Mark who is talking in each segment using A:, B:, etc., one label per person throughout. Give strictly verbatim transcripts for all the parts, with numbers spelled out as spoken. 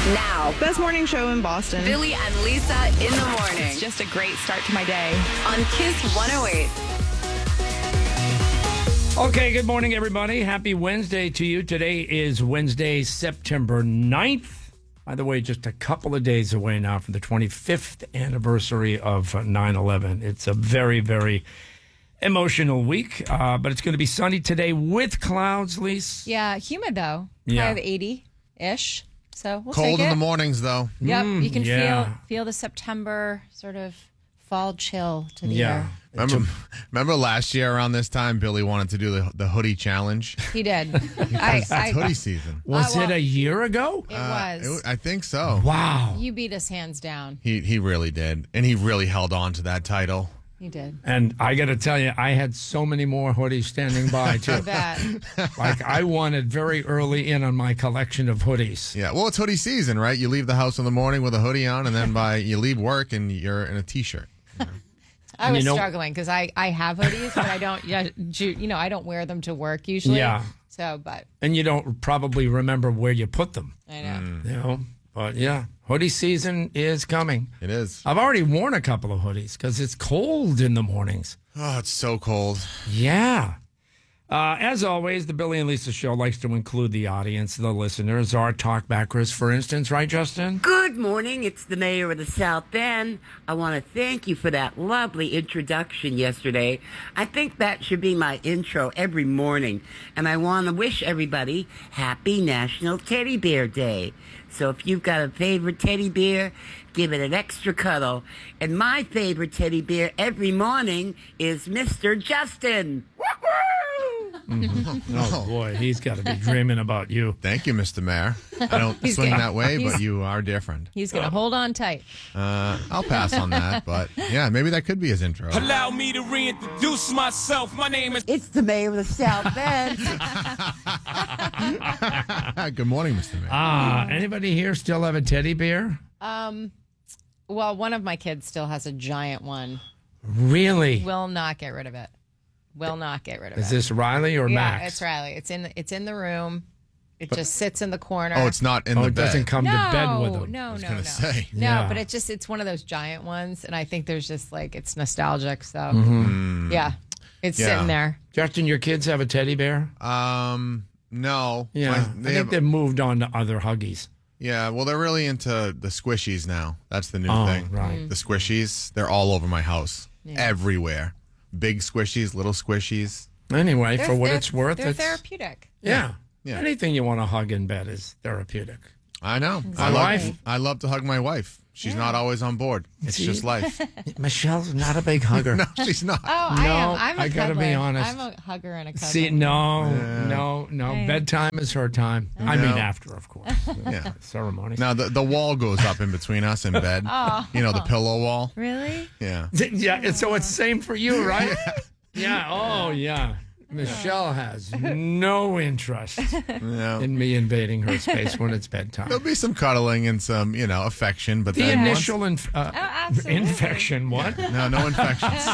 A: Now,
B: Best morning show in Boston.
A: Billy and Lisa in the morning
B: It's just a great start to my day.
A: on Kiss one oh eight.
C: Okay, good morning, everybody. Happy Wednesday to you. Today is Wednesday, September ninth. By the way, just a couple of days away now from the twenty-fifth anniversary of nine eleven. It's a very, very emotional week, uh, but it's going to be sunny today with clouds, Lise.
D: Yeah, humid though.
C: Yeah.
D: Kind of eighty-ish. So we'll
E: Cold
D: take
E: in
D: it.
E: the mornings, though.
D: Yep, you can
C: yeah.
D: feel feel the September sort of fall chill to the
C: Yeah.
D: air.
E: Remember, remember last year around this time, Billy wanted to do the, the hoodie challenge?
D: He did. I,
E: It's
D: I,
E: hoodie season.
C: Was
D: Uh, well,
C: it a year ago?
D: it
E: Uh,
D: was.
E: it- I think so.
C: Wow.
D: You beat us hands down.
E: He he really did. And he really held on to that title.
D: You did.
C: And I got to tell you, I had so many more hoodies standing by,
D: I
C: too.
D: bet.
C: Like, I wanted very early in on my collection of hoodies.
E: Yeah, well, it's hoodie season, right? You leave the house in the morning with a hoodie on, and then by you leave work and you're in a t-shirt.
D: I
C: And
D: was
C: you know-
D: struggling because I, I have hoodies, but I don't, yeah, ju- you know, I don't wear them to work usually.
C: Yeah.
D: So, but
C: And you don't probably remember where you put them,
D: I know.
C: you know. But yeah, hoodie season is coming.
E: It is.
C: I've already worn a couple of hoodies because it's cold in the mornings.
E: Oh, it's so cold.
C: Yeah. Uh, as always, the Billy and Lisa show likes to include the audience, the listeners, our talkbackers, for instance, right, Justin?
F: Good morning. It's the mayor of the South End. I want to thank you for that lovely introduction yesterday. I think that should be my intro every morning. And I want to wish everybody happy National Teddy Bear Day. So if you've got a favorite teddy bear, give it an extra cuddle. And my favorite teddy bear every morning is Mister Justin.
C: Oh, boy, he's got to be dreaming about you.
E: Thank you, Mister Mayor. I don't
D: He's
E: swing
D: good.
E: that way, but
D: He's-
E: you are different.
D: He's going to hold on tight.
E: Uh, I'll pass on that, but yeah, maybe that could be his intro.
G: Allow me to reintroduce myself. My name is
F: It's the mayor of the South End.
E: Good morning, Mister Mayor.
C: Ah, anybody here still have a teddy bear?
D: Um, well, one of my kids still has a giant one.
C: Really?
D: Will not get rid of it. Will not get rid of
C: Is
D: it.
C: this Riley or
D: yeah,
C: Max?
D: it's Riley. It's in. It's in the room. It just sits in the corner.
E: Oh, it's not in
C: Oh,
E: the
C: it
E: bed.
C: doesn't come
D: no,
C: to bed with him.
D: no,
E: was
D: no,
E: gonna
D: no.
E: say.
D: No,
C: Yeah.
D: but it's just it's one of those giant ones, and I think there's just like it's nostalgic. So
C: Mm-hmm.
D: yeah, it's
E: Yeah.
D: sitting there.
C: Justin, your kids have a teddy bear?
E: Um, no.
C: Yeah.
E: My-
C: I
E: they
C: think
E: have-
C: they've moved on to other huggies.
E: yeah, well, they're really into the squishies now. That's the new
C: Oh,
E: thing.
C: right.
E: The squishies, they're all over my house. Everywhere. Big squishies, little squishies.
C: Anyway,
D: They're-
C: for what
D: they're-
C: it's worth,
D: they're
C: it's
D: therapeutic.
C: yeah.
E: Yeah.
C: Anything you want to hug in bed is therapeutic.
E: I know. I
C: My
E: love,
C: wife-
E: I love to hug my wife. She's not always on board. It's
C: See?
E: just life.
C: Michelle's not a big hugger.
E: No, she's not.
D: Oh, I
C: No,
D: am. I'm a
C: I gotta be
D: cuddler.
C: honest.
D: I'm a hugger and a cuddler.
C: See, no, no, no.
D: I-
C: Bedtime is her time. I mean,
E: No.
C: after, of course.
E: Yeah.
C: Ceremony.
E: Now, the, the wall goes up in between us in bed. You know, the pillow wall.
D: Really?
E: Yeah.
C: Yeah, and so it's same for you, right? Yeah. Oh, yeah. Michelle has no interest
E: Yeah.
C: in me invading her space when it's bedtime.
E: There'll be some cuddling and some, you know, affection, but
C: The
E: then once-
C: initial inf- uh,
D: absolutely.
C: infection, what?
E: no, no infections.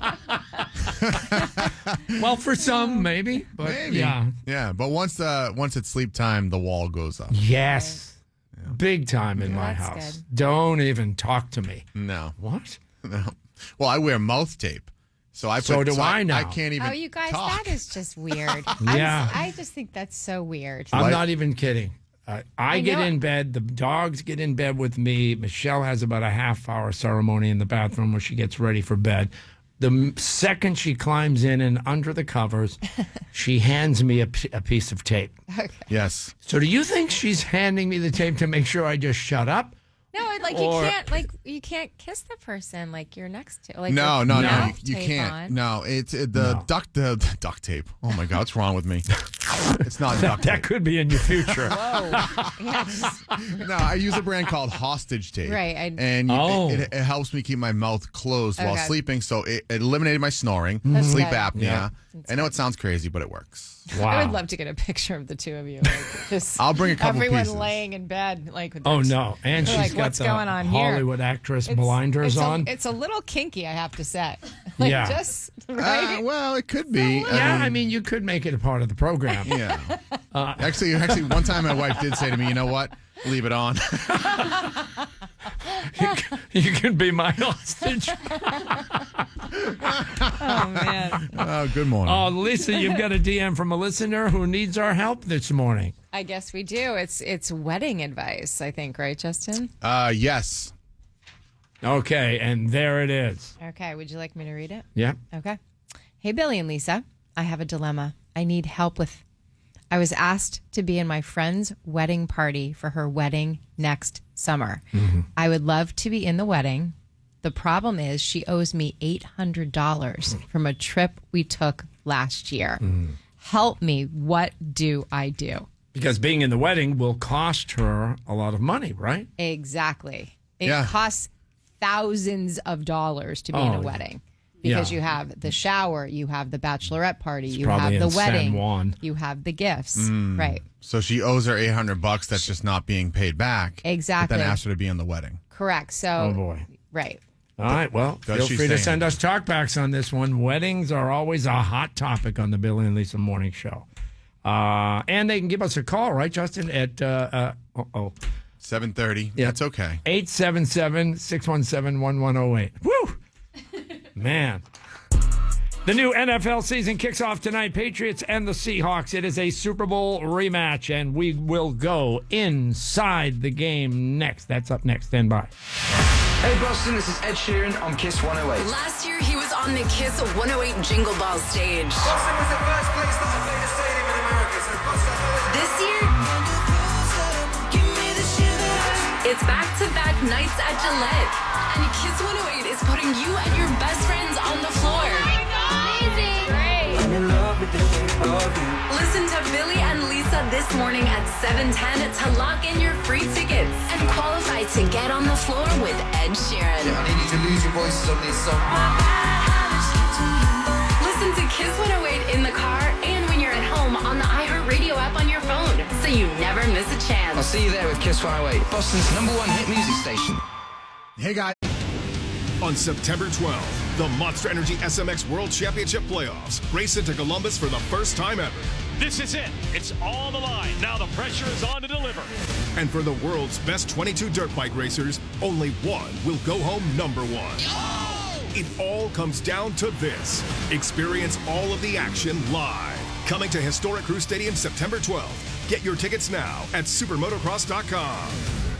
C: Well, for some, maybe, but
E: Maybe.
C: yeah.
E: Yeah, but once uh once it's sleep time, the wall goes up.
C: Yes. Big time in my
D: that's
C: house.
D: good.
C: Don't even talk to me.
E: No,
C: What?
E: no. Well, I wear mouth tape, so I. Put,
C: So do I now.
E: I can't even.
D: Oh, you guys,
E: talk.
D: that is just weird.
C: Yeah.
D: I, I just think that's so weird.
C: I'm
E: Like-
C: not even kidding. Uh, I,
D: I
C: get
D: know.
C: in bed. The dogs get in bed with me. Michelle has about a half hour ceremony in the bathroom where she gets ready for bed. The m- second she climbs in and under the covers, she hands me a, p- a piece of tape.
E: Yes.
C: So do you think she's handing me the tape to make sure I just shut up?
D: No, it- like
C: Or-
D: you can't, like you can't kiss the person like you're next to. Like
E: No,
D: with
E: no, no.
D: mouth
E: You, you
D: tape
E: can't.
D: on.
E: No, it's it, the
C: No.
E: duct the, the duct tape. Oh my God, what's wrong with me? It's not duct
C: That
E: tape.
C: could be in your future.
D: Yeah, just-
E: No, I use a brand called Hostage Tape.
D: Right, I-
E: and you,
C: Oh.
E: it, it, it helps me keep my mouth closed while
D: Okay.
E: sleeping, so it, it eliminated my snoring,
D: That's
E: sleep
D: good.
E: apnea.
C: Yeah.
E: I know it sounds crazy, but it works.
C: Wow.
D: I would love to get a picture of the two of you. Like, just
E: I'll bring a couple
D: everyone
E: pieces.
D: laying in bed, like with
C: Oh
D: their-
C: no! And
D: They're
C: she's
D: like,
C: got
D: "What's
C: the
D: going on here?"
C: Hollywood actress
D: It's-
C: blinders
D: it's a,
C: on.
D: It's a little kinky, I have to say. Like,
C: Yeah.
D: just
E: Uh,
D: right.
E: well, it could be.
C: yeah, I mean, you could make it a part of the program.
E: Yeah.
C: Uh,
E: actually, actually, one time my wife did say to me, "You know what? Leave it on.
C: you, can, you can be my hostage.
D: Oh, man.
E: Oh, good morning.
C: Oh, Lisa, you've got a D M from a listener who needs our help this morning.
D: I guess we do. It's it's wedding advice, I think, right, Justin?
E: Uh, yes.
C: Okay, and there it is.
D: Okay, would you like me to read it?
C: Yeah.
D: Okay. Hey, Billy and Lisa, I have a dilemma. I need help with. I was asked to be in my friend's wedding party for her wedding next summer. Mm-hmm. I would love to be in the wedding. The problem is she owes me eight hundred dollars from a trip we took last year. Mm. Help me. What do I do?
C: Because being in the wedding will cost her a lot of money, right?
D: Exactly. It
E: Yeah.
D: costs thousands of dollars to be in
C: Oh,
D: a wedding. Because
C: yeah.
D: you have the shower, you have the bachelorette party,
C: It's
D: you have
C: probably
D: the
C: in San
D: wedding,
C: Juan.
D: you have the gifts. Right.
E: So she owes her eight hundred bucks that's just not being paid back.
D: Exactly.
E: But then asked her to be in the wedding.
D: Correct. So,
C: Oh, boy.
D: right.
C: All right, well,
E: Does
C: feel
E: she
C: free to
E: say
C: send us talkbacks on this one. Weddings are always a hot topic on the Billy and Lisa Morning Show. Uh, and they can give us a call, right, Justin, at uh, uh, oh,
E: seven thirty.
C: Yeah.
E: That's okay.
C: eight seven seven, six one seven, one one zero eight. Woo! Man. The new N F L season kicks off tonight. Patriots and the Seahawks. It is a Super Bowl rematch, and we will go inside the game next. That's up next. Stand by.
H: Hey Boston, this is Ed Sheeran on Kiss one oh eight.
A: Last year, he was on the Kiss one oh eight Jingle Ball stage.
H: Boston was the first place that I played a stadium in America, so Boston.
A: This year, it's back-to-back nights at Gillette. And Kiss one oh eight is putting you and your best friends on the floor.
H: I'm in love with the shape of you.
A: Listen to Billy and Lisa this morning at seven ten to lock in your free tickets and qualify to get on the floor with Ed Sheeran.
H: I need you to lose your voices on this song.
A: Listen to Kiss one oh eight in the car and when you're at home on the iHeartRadio app on your phone, so you never miss a chance.
H: I'll see you there with Kiss one oh eight, Boston's number one hit music station.
E: Hey, guys.
I: On September twelfth, the Monster Energy S M X World Championship Playoffs race into Columbus for the first time ever.
J: This is it. It's all the line. Now the pressure is on to deliver.
I: And for the world's best twenty-two dirt bike racers, only one will go home number one. It all comes down to this. Experience all of the action live. Coming to historic Crew Stadium September twelfth. Get your tickets now at supermotocross dot com.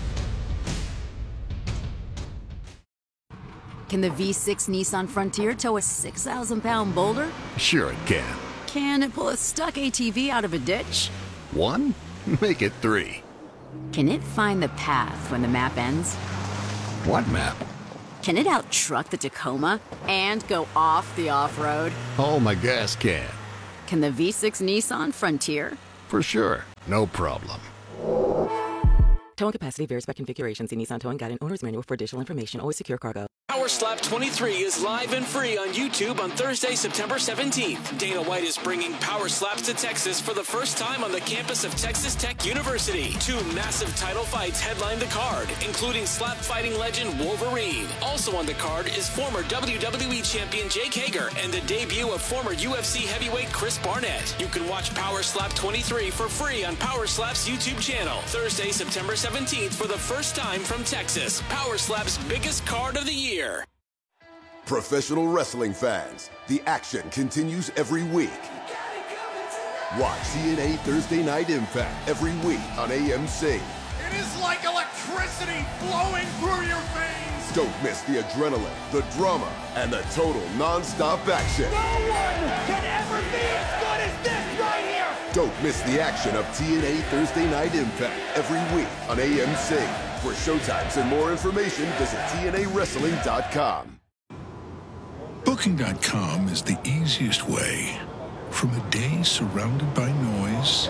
K: Can the V six Nissan Frontier tow a six thousand pound boulder?
L: Sure it can.
K: Can it pull a stuck A T V out of a ditch?
L: One? Make it three.
K: Can it find the path when the map ends?
L: What map?
K: Can it out-truck the Tacoma and go off the off-road?
L: Oh, my gas can.
K: Can the V six Nissan Frontier?
L: For sure. No problem.
M: Towing capacity varies by configuration. See Nissan Towing Guide and Owner's Manual for additional information. Always secure cargo.
G: Power Slap twenty-three is live and free on YouTube on Thursday, September seventeenth. Dana White is bringing Power Slaps to Texas for the first time on the campus of Texas Tech University. Two massive title fights headline the card, including slap fighting legend Wolverine. Also on the card is former W W E champion Jake Hager and the debut of former U F C heavyweight Chris Barnett. You can watch Power Slap twenty-three for free on Power Slap's YouTube channel. Thursday, September seventeenth for the first time from Texas. Power Slap's biggest card of the year.
N: Professional wrestling fans, the action continues every week. Watch T N A Thursday Night Impact every week on A M C.
O: It is like electricity flowing through your veins.
N: Don't miss the adrenaline, the drama, and the total non-stop action.
O: No one can ever be as good as this right here.
N: Don't miss the action of T N A Thursday Night Impact every week on A M C. For showtimes and more information, visit T N A wrestling dot com.
P: Booking dot com is the easiest way from a day surrounded by noise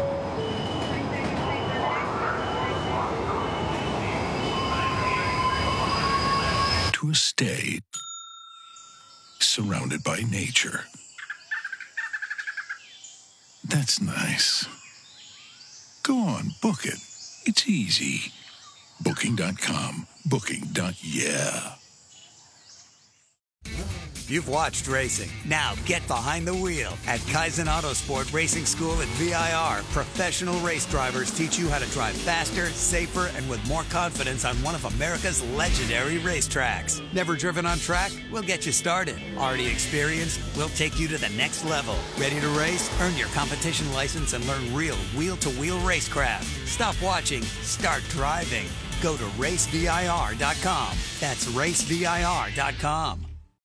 P: to a stay surrounded by nature. That's nice. Go on, book it. It's easy. Booking dot com. Booking. Yeah.
Q: You've watched racing. Now get behind the wheel. At Kaizen Autosport Racing School at V I R, professional race drivers teach you how to drive faster, safer, and with more confidence on one of America's legendary racetracks. Never driven on track? We'll get you started. Already experienced? We'll take you to the next level. Ready to race? Earn your competition license and learn real wheel-to-wheel racecraft. Stop watching. Start driving. Go to race V I R dot com. That's race V I R dot com.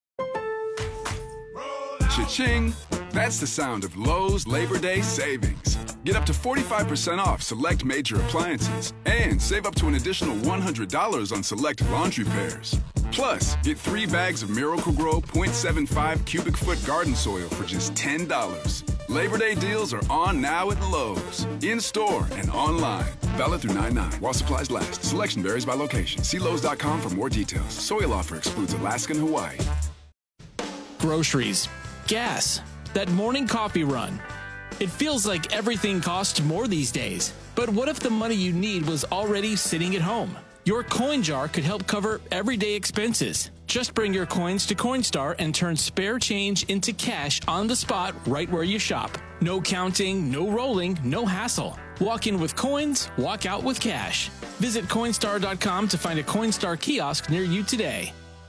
R: Cha-ching! That's the sound of Lowe's Labor Day savings. Get up to forty-five percent off select major appliances and save up to an additional one hundred dollars on select laundry pairs. Plus, get three bags of Miracle-Gro point seven five cubic foot garden soil for just ten dollars. Labor Day deals are on now at Lowe's. In-store and online. Valid through nine nine while supplies last. Selection varies by location. See Lowe's dot com for more details. Soil offer excludes Alaska and Hawaii.
S: Groceries. Gas. That morning coffee run. It feels like everything costs more these days. But what if the money you need was already sitting at home? Your coin jar could help cover everyday expenses. Just bring your coins to Coinstar and turn spare change into cash on the spot right where you shop. No counting, no rolling, no hassle. Walk in with coins, walk out with cash. Visit Coinstar dot com to find a Coinstar kiosk near you today.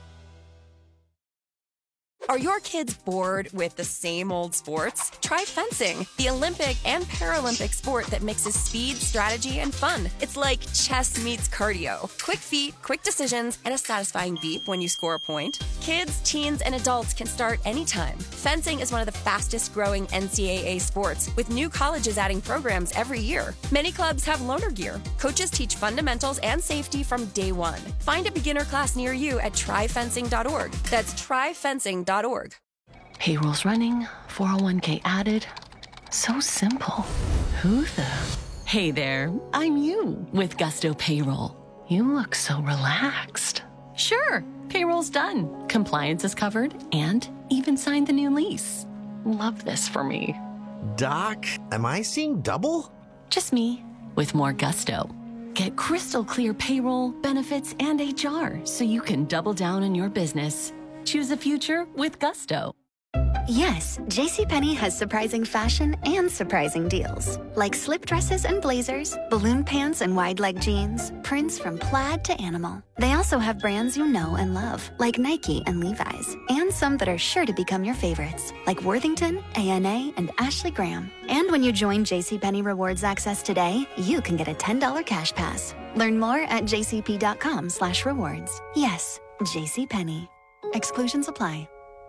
T: Are your kids bored with the same old sports? Try fencing, the Olympic and Paralympic sport that mixes speed, strategy, and fun. It's like chess meets cardio. Quick feet, quick decisions, and a satisfying beep when you score a point. Kids, teens, and adults can start anytime. Fencing is one of the fastest growing N C double A sports, with new colleges adding programs every year. Many clubs have loaner gear. Coaches teach fundamentals and safety from day one. Find a beginner class near you at try fencing dot org. That's try fencing dot org.
U: Payroll's running, four oh one k added. So simple. Who the? Hey there, I'm you with Gusto Payroll. You look so relaxed. Sure, payroll's done. Compliance is covered and even signed the new lease. Love this for me.
V: Doc, am I seeing double?
U: Just me with more gusto. Get crystal clear payroll, benefits, and H R so you can double down in your business. Choose a future with Gusto.
W: Yes, JCPenney has surprising fashion and surprising deals. Like slip dresses and blazers, balloon pants and wide leg jeans, prints from plaid to animal. They also have brands you know and love, like Nike and Levi's, and some that are sure to become your favorites, like Worthington, A N A, and Ashley Graham. And when you join JCPenney Rewards Access today, you can get a ten dollars cash pass. Learn more at jcp.com slash rewards. Yes, JCPenney. Exclusions apply.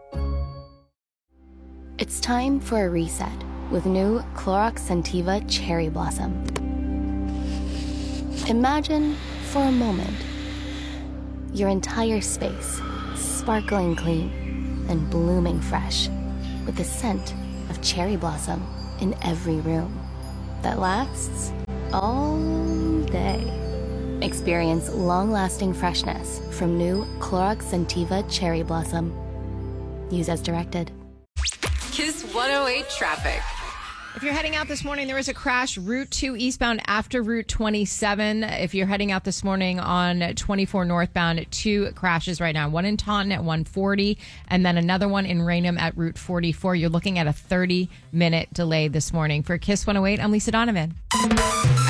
X: It's time for a reset with new Clorox Scentiva Cherry Blossom. Imagine, for a moment, your entire space sparkling clean and blooming fresh with the scent of cherry blossom in every room that lasts all day. Experience long-lasting freshness from new Clorox Scentiva Cherry Blossom. Use as directed.
D: Kiss one oh eight traffic. If you're heading out this morning, there was a crash Route two eastbound after Route twenty-seven. If you're heading out this morning on twenty-four northbound, two crashes right now. One in Taunton at one forty and then another one in Raynham at Route forty-four. You're looking at a thirty minute delay this morning. For Kiss one oh eight, I'm Lisa Donovan.